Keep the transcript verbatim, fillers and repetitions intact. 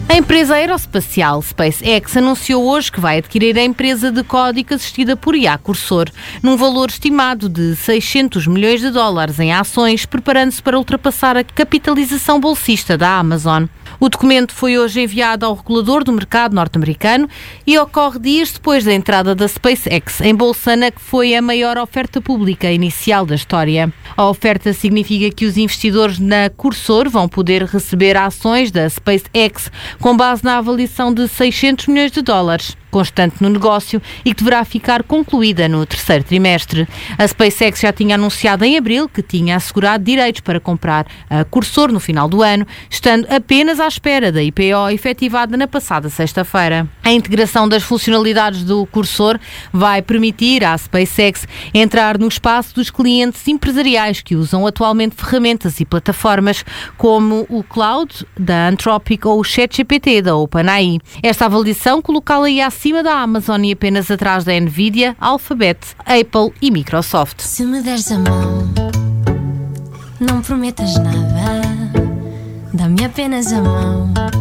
A empresa aeroespacial SpaceX anunciou hoje que vai adquirir a empresa de código assistida por I A Cursor, num valor estimado de seiscentos milhões de dólares em ações, preparando-se para ultrapassar a capitalização bolsista da Amazon. O documento foi hoje enviado ao regulador do mercado norte-americano e ocorre dias depois da entrada da SpaceX em bolsa na que foi a maior oferta pública inicial da história. A oferta significa que os investidores na Cursor vão poder receber ações da SpaceX com base na avaliação de seiscentos milhões de dólares, constante no negócio e que deverá ficar concluída no terceiro trimestre. A SpaceX já tinha anunciado em abril que tinha assegurado direitos para comprar a Cursor no final do ano, estando apenas à espera da I P O efetivada na passada sexta-feira. A integração das funcionalidades do Cursor vai permitir à SpaceX entrar no espaço dos clientes empresariais que usam atualmente ferramentas e plataformas como o Cloud da Anthropic ou o ChatGPT da OpenAI. Esta avaliação colocá-la-ia acima da Amazon e apenas atrás da Nvidia, Alphabet, Apple e Microsoft. Se me deres a mão, não prometas nada, dá-me apenas a mão.